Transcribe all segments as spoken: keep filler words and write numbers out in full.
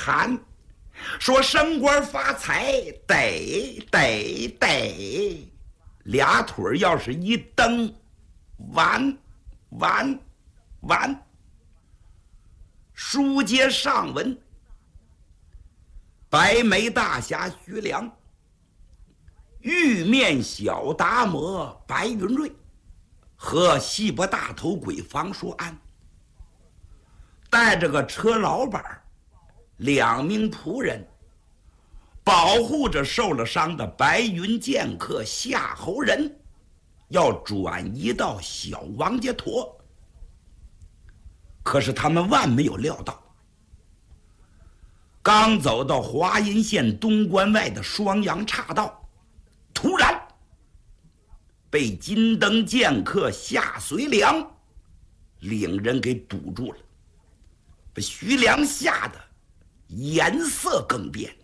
喊，说升官发财得得得，俩腿要是一蹬，完完完。书接上文，白眉大侠徐良，玉面小达摩白云瑞和西伯大头鬼房叔安，带着个车老板两名仆人，保护着受了伤的白云剑客夏侯仁，要转移到小王家坨。可是他们万没有料到，刚走到华阴县东关外的双阳岔道，突然被金灯剑客夏随良领人给堵住了，把徐良吓得颜色更变。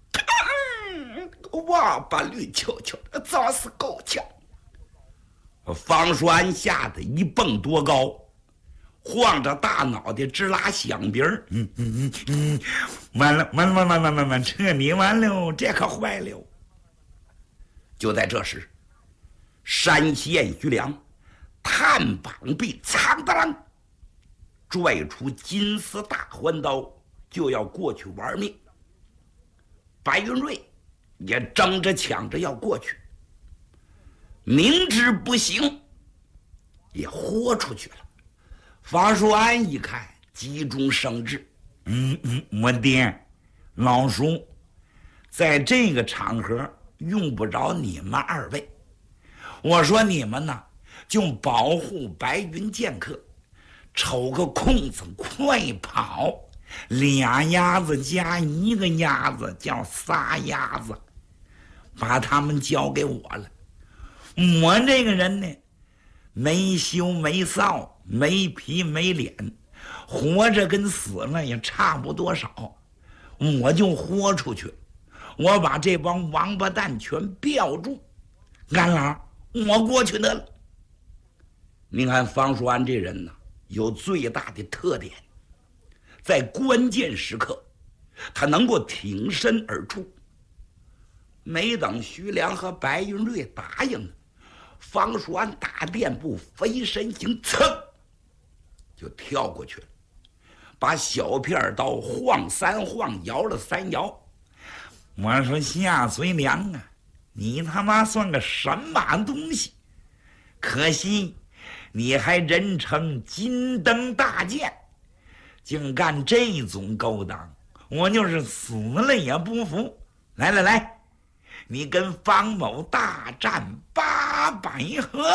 王八绿球球，早是够呛！方叔安吓得一蹦多高，晃着大脑袋直拉响鼻儿。嗯嗯嗯嗯，完了完了完了完了完了，彻底完了，这可坏了！就在这时，山西燕徐良探膀臂，苍当啷拽出金丝大环刀，就要过去玩命。白云瑞也争着抢着要过去，明知不行，也豁出去了。方叔安一看，急中生智，嗯嗯，我爹，老叔，在这个场合用不着你们二位。我说你们呢，就保护白云剑客，抽个空子快跑。俩鸭子加一个鸭子叫仨鸭子，把他们交给我了。我这个人呢，没羞没臊，没皮没脸，活着跟死了也差不多少，我就豁出去，我把这帮王八蛋全吊住。干老，我过去得了。你看方叔安这人呢，有最大的特点，在关键时刻他能够挺身而出。没等徐良和白云瑞答应呢，方叔安打垫步飞身行，噌就跳过去了，把小片刀晃三晃，摇了三摇。我说夏随良啊，你他妈算个什么东西？可惜你还人称金灯大剑，竟干这种勾当，我就是死了也不服。来来来，你跟方某大战八百合。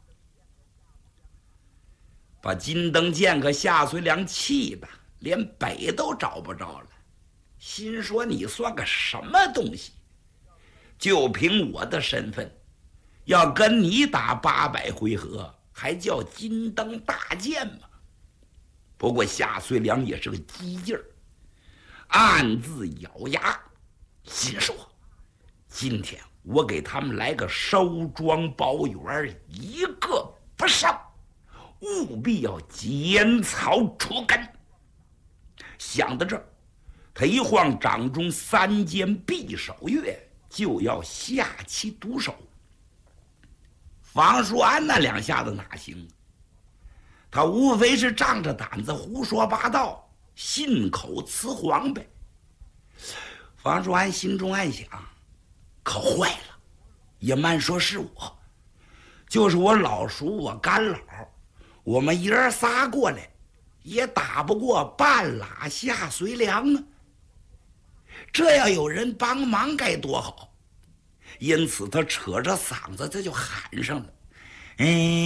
把金灯剑客夏随良气的连北都找不着了，心说你算个什么东西？就凭我的身份，要跟你打八百回合，还叫金灯大剑吗？不过夏随良也是个机劲儿，暗自咬牙，心说今天我给他们来个收庄包圆，一个不剩，务必要剪草除根。想到这儿，他一晃掌中三尖匕首月，就要下其毒手。方叔安那两下子哪行？他无非是仗着胆子胡说八道，信口雌黄呗。方叔安心中暗想，可坏了，也慢说是我，就是我老叔我干老，我们爷仨过来也打不过半拉夏随良啊。这要有人帮忙该多好。因此他扯着嗓子他就喊上了，哎，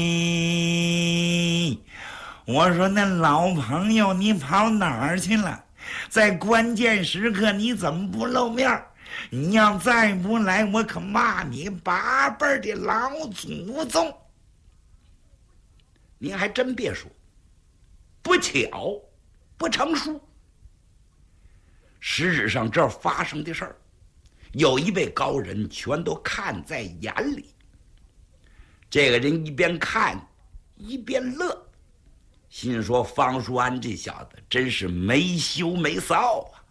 我说那老朋友你跑哪儿去了？在关键时刻你怎么不露面？你要再不来，我可骂你八辈的老祖宗。您还真别说，不巧不成书。实质上这儿发生的事儿，有一位高人全都看在眼里。这个人一边看一边乐，心说方叔安这小子真是没羞没臊啊！